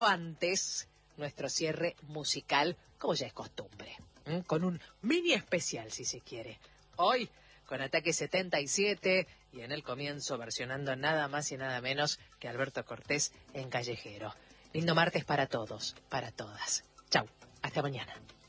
Antes, nuestro cierre musical, como ya es costumbre, con un mini especial, si se quiere. Hoy, con Ataque 77, y en el comienzo versionando nada más y nada menos que Alberto Cortés en Callejero. Lindo martes para todos, para todas. Chau, hasta mañana.